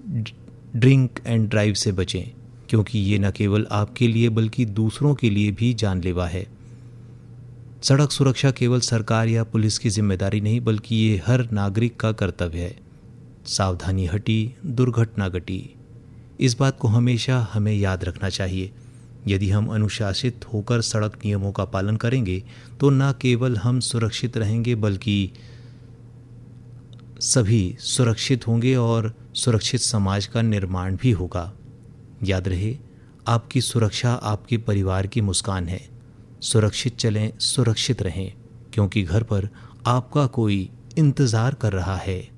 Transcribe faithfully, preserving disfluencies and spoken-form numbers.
Drink and drive से बचें, क्योंकि ये न केवल आपके लिए बल्कि दूसरों के लिए भी जानलेवा है। सड़क सुरक्षा केवल सरकार या पुलिस की जिम्मेदारी नहीं, बल्कि ये हर नागरिक का कर्तव्य है। सावधानी हटी, दुर्घटना घटी। इस बात को हमेशा हमें याद रखना चाहिए। यदि हम अनुशासित होकर सड़क नियमों का पालन करेंगे तो न केवल हम सुरक्षित रहेंगे बल्कि सभी सुरक्षित होंगे और सुरक्षित समाज का निर्माण भी होगा। याद रहे, आपकी सुरक्षा आपके परिवार की मुस्कान है। सुरक्षित चलें, सुरक्षित रहें, क्योंकि घर पर आपका कोई इंतज़ार कर रहा है।